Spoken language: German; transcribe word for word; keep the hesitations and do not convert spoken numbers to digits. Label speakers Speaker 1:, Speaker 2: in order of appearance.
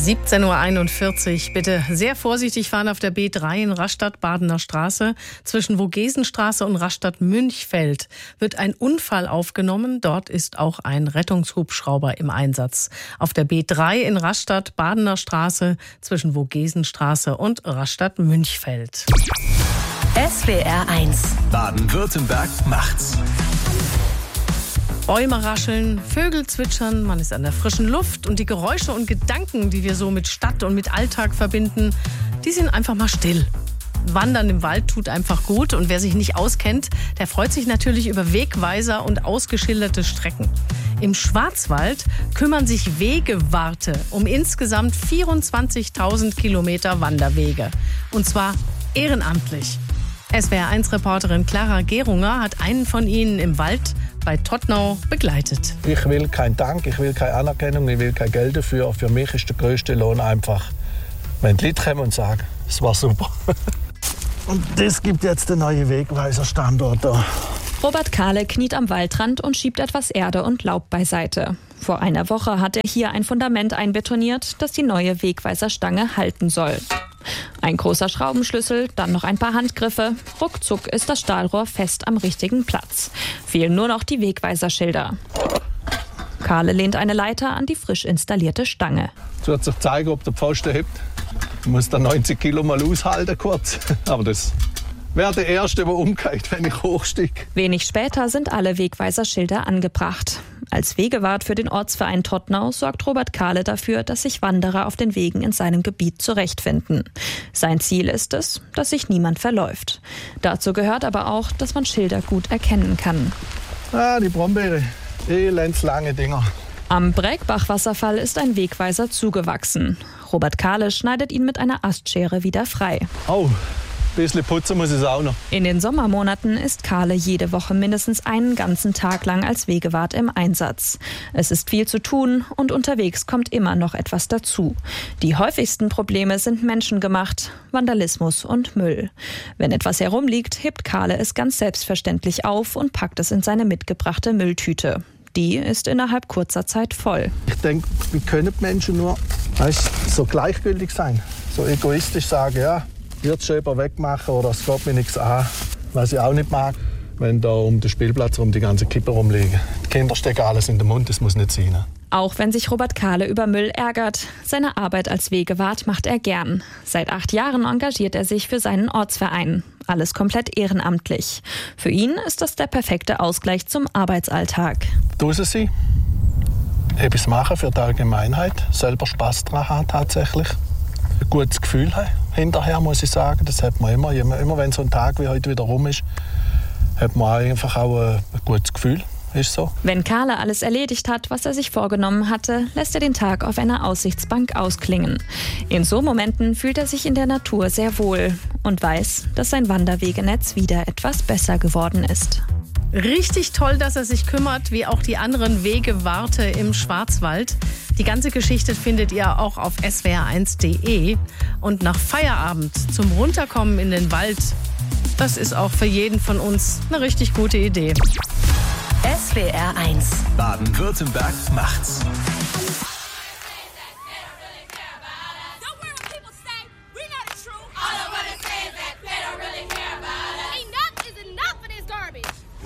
Speaker 1: siebzehn Uhr einundvierzig. Bitte sehr vorsichtig fahren auf der B drei in Rastatt-Badener Straße. Zwischen Vogesenstraße und Rastatt-Münchfeld wird ein Unfall aufgenommen. Dort ist auch ein Rettungshubschrauber im Einsatz. Auf der B drei in Rastatt-Badener Straße zwischen Vogesenstraße und Rastatt-Münchfeld.
Speaker 2: S W R eins.
Speaker 3: Baden-Württemberg macht's.
Speaker 1: Bäume rascheln, Vögel zwitschern, man ist an der frischen Luft und die Geräusche und Gedanken, die wir so mit Stadt und mit Alltag verbinden, die sind einfach mal still. Wandern im Wald tut einfach gut und wer sich nicht auskennt, der freut sich natürlich über Wegweiser und ausgeschilderte Strecken. Im Schwarzwald kümmern sich Wegewarte um insgesamt vierundzwanzigtausend Kilometer Wanderwege. Und zwar ehrenamtlich. S W R eins Reporterin Clara Gerunger hat einen von ihnen im Wald bei Todtnau begleitet.
Speaker 4: Ich will keinen Dank, ich will keine Anerkennung, ich will kein Geld dafür. Für mich ist der grösste Lohn einfach, wenn die Leute kommen und sagen, es war super. Und das gibt jetzt den neuen Wegweiser-Standort da.
Speaker 5: Robert Kahle kniet am Waldrand und schiebt etwas Erde und Laub beiseite. Vor einer Woche hat er hier ein Fundament einbetoniert, das die neue Wegweiserstange halten soll. Ein großer Schraubenschlüssel, dann noch ein paar Handgriffe. Ruckzuck ist das Stahlrohr fest am richtigen Platz. Fehlen nur noch die Wegweiserschilder. Kahle lehnt eine Leiter an die frisch installierte Stange.
Speaker 4: Jetzt wird sich zeigen, ob der Pfosten hebt. Ich muss dann neunzig Kilo mal aushalten kurz. Aber das wäre der Erste, der umgeht, wenn ich hochsteige.
Speaker 5: Wenig später sind alle Wegweiserschilder angebracht. Als Wegewart für den Ortsverein Todtnau sorgt Robert Kahle dafür, dass sich Wanderer auf den Wegen in seinem Gebiet zurechtfinden. Sein Ziel ist es, dass sich niemand verläuft. Dazu gehört aber auch, dass man Schilder gut erkennen kann.
Speaker 4: Ah, die Brombeere, elendslange Dinger.
Speaker 5: Am Brägbach-Wasserfall ist ein Wegweiser zugewachsen. Robert Kahle schneidet ihn mit einer Astschere wieder frei.
Speaker 4: Oh. Ein bisschen putzen muss es auch noch.
Speaker 5: In den Sommermonaten ist Kahle jede Woche mindestens einen ganzen Tag lang als Wegewart im Einsatz. Es ist viel zu tun und unterwegs kommt immer noch etwas dazu. Die häufigsten Probleme sind menschengemacht, Vandalismus und Müll. Wenn etwas herumliegt, hebt Kahle es ganz selbstverständlich auf und packt es in seine mitgebrachte Mülltüte. Die ist innerhalb kurzer Zeit voll.
Speaker 4: Ich denke, wir können Menschen nur weißt, so gleichgültig sein, so egoistisch sagen, ja, wird es schon jemand wegmachen oder es geht mir nichts an. Was ich auch nicht mag, wenn da um den Spielplatz rum die ganzen Kippen rumliegen. Die Kinder stecken alles in den Mund, das muss nicht sein.
Speaker 5: Auch wenn sich Robert Kahle über Müll ärgert, seine Arbeit als Wegewart macht er gern. Seit acht Jahren engagiert er sich für seinen Ortsverein. Alles komplett ehrenamtlich. Für ihn ist das der perfekte Ausgleich zum Arbeitsalltag.
Speaker 4: Draussen sein, etwas machen für die Allgemeinheit, selber Spass daran haben tatsächlich. Ein gutes Gefühl haben. Hinterher muss ich sagen, das hat man immer. Immer wenn so ein Tag wie heute wieder rum ist, hat man einfach auch ein gutes Gefühl. Ist so.
Speaker 5: Wenn Kahle alles erledigt hat, was er sich vorgenommen hatte, lässt er den Tag auf einer Aussichtsbank ausklingen. In so Momenten fühlt er sich in der Natur sehr wohl und weiß, dass sein Wanderwegenetz wieder etwas besser geworden ist.
Speaker 1: Richtig toll, dass er sich kümmert, wie auch die anderen Wegewarte im Schwarzwald. Die ganze Geschichte findet ihr auch auf S W R eins Punkt de. Und nach Feierabend zum Runterkommen in den Wald, das ist auch für jeden von uns eine richtig gute Idee.
Speaker 2: S W R eins.
Speaker 3: Baden-Württemberg macht's.